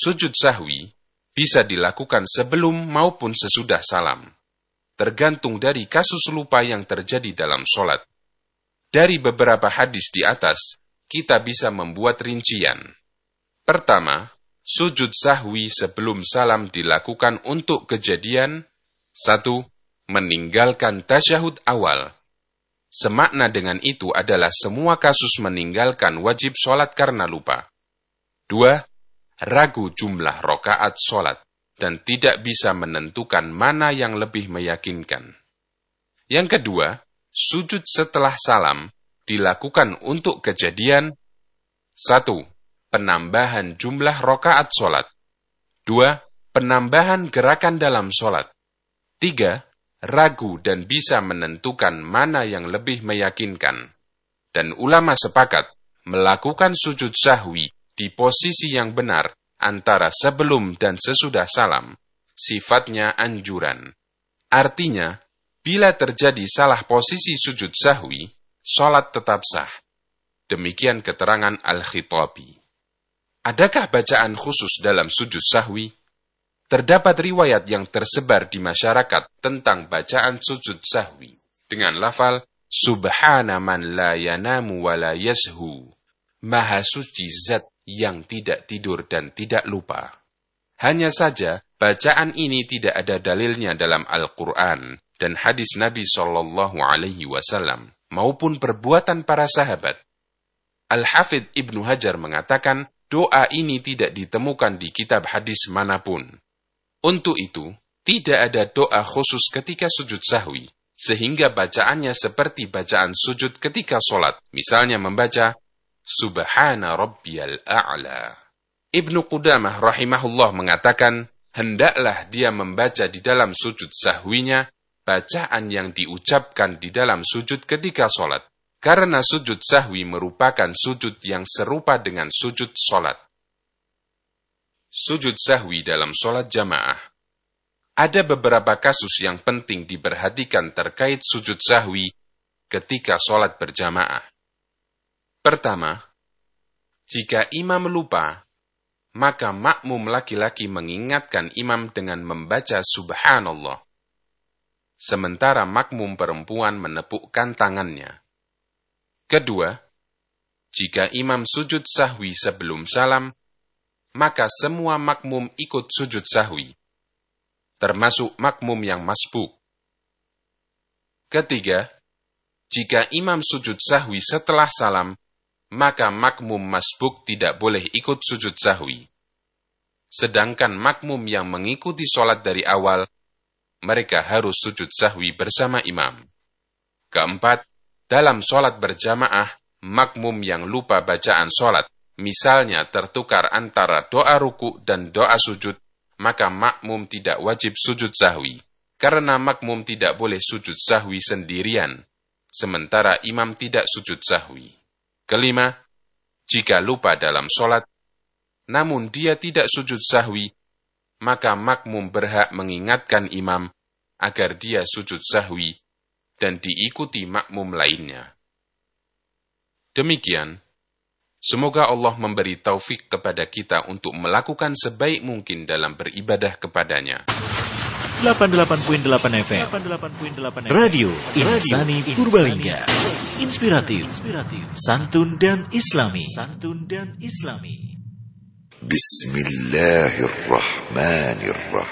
Sujud sahwi bisa dilakukan sebelum maupun sesudah salam, tergantung dari kasus lupa yang terjadi dalam sholat. Dari beberapa hadis di atas, kita bisa membuat rincian. Pertama, sujud sahwi sebelum salam dilakukan untuk kejadian 1. Meninggalkan tasyahud awal. Semakna dengan itu adalah semua kasus meninggalkan wajib sholat karena lupa. 2. Ragu jumlah rakaat sholat dan tidak bisa menentukan mana yang lebih meyakinkan. Yang kedua, sujud setelah salam dilakukan untuk kejadian 1. Penambahan jumlah rakaat sholat. 2. Penambahan gerakan dalam sholat. 3. Ragu dan bisa menentukan mana yang lebih meyakinkan. Dan ulama sepakat melakukan sujud sahwi di posisi yang benar antara sebelum dan sesudah salam, sifatnya anjuran. Artinya, bila terjadi salah posisi sujud sahwi, sholat tetap sah. Demikian keterangan Al-Khitabi. Adakah bacaan khusus dalam sujud sahwi? Terdapat riwayat yang tersebar di masyarakat tentang bacaan sujud sahwi dengan lafal Subhana man la yanamu wa la yashu. Maha suci zat yang tidak tidur dan tidak lupa. Hanya saja, bacaan ini tidak ada dalilnya dalam Al-Quran dan hadis Nabi SAW, maupun perbuatan para sahabat. Al-Hafidh Ibnu Hajar mengatakan, doa ini tidak ditemukan di kitab hadis manapun. Untuk itu, tidak ada doa khusus ketika sujud sahwi, sehingga bacaannya seperti bacaan sujud ketika sholat, misalnya membaca, Subhana Rabbiyal A'la. Ibnu Qudamah rahimahullah mengatakan, hendaklah dia membaca di dalam sujud sahwinya, bacaan yang diucapkan di dalam sujud ketika sholat, karena sujud sahwi merupakan sujud yang serupa dengan sujud sholat. Sujud sahwi dalam sholat jamaah. Ada beberapa kasus yang penting diperhatikan terkait sujud sahwi ketika sholat berjamaah. Pertama, jika imam lupa, maka makmum laki-laki mengingatkan imam dengan membaca Subhanallah, sementara makmum perempuan menepukkan tangannya. Kedua, jika imam sujud sahwi sebelum salam, maka semua makmum ikut sujud sahwi, termasuk makmum yang masbuk. Ketiga, jika imam sujud sahwi setelah salam, maka makmum masbuk tidak boleh ikut sujud sahwi. Sedangkan makmum yang mengikuti sholat dari awal, mereka harus sujud sahwi bersama imam. Keempat, dalam sholat berjamaah, makmum yang lupa bacaan sholat, misalnya tertukar antara doa ruku dan doa sujud, maka makmum tidak wajib sujud sahwi, karena makmum tidak boleh sujud sahwi sendirian, sementara imam tidak sujud sahwi. Kelima, jika lupa dalam sholat, namun dia tidak sujud sahwi, maka makmum berhak mengingatkan imam agar dia sujud sahwi dan diikuti makmum lainnya. Demikian, semoga Allah memberi taufik kepada kita untuk melakukan sebaik mungkin dalam beribadah kepadanya. 88.8 FM Radio Insani Purbalingga. Inspiratif, santun dan islami. Bismillahirrahmanirrahim.